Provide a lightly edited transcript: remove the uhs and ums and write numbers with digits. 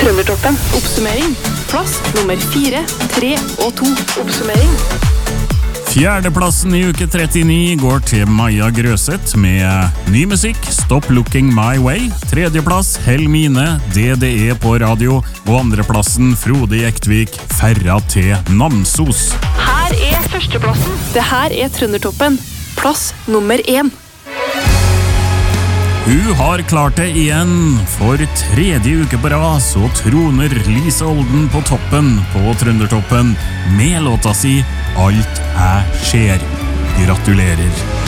Trøndertoppen. Oppsummering. Plass nummer 4, 3 og 2. Oppsummering. Fjerdeplassen i uke 39 går til Maja Grøseth med ny musikk, Stop Looking My Way. Tredjeplass, Helmine, DDE på radio. Og andreplassen, Frode Jektvik, Ferra til Namsos. Her er førsteplassen. Det her er Trøndertoppen. Plass nummer 1. Hun har klart det igjen. For tredje uke på rad så troner Lise Olden på toppen på Trøndertoppen med låta si Alt jeg ser. Gratulerer.